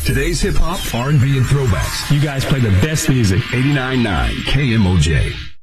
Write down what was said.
Today's hip hop, R&B, and throwbacks. You guys play the best music. 89.9 KMOJ.